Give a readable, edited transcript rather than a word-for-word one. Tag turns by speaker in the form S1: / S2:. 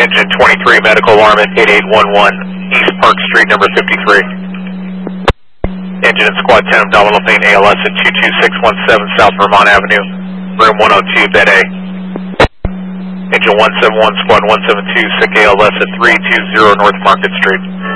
S1: Engine 23, medical alarm at 8811 East Park Street, number 53. Engine and Squad 10, abdominal pain, ALS at 22617 South Vermont Avenue, room 102, bed A. Engine 171, Squad 172, sick ALS at 320 North Market Street.